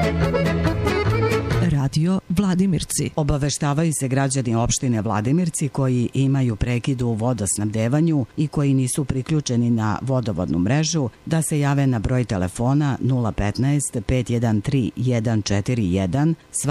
Radio Vladimirci. Obaveštavaju se građani opštine Vladimirci koji imaju prekid u vodosnabdevanju i koji nisu priključeni na vodovodnu mrežu da se jave na broj telefona 015 513 141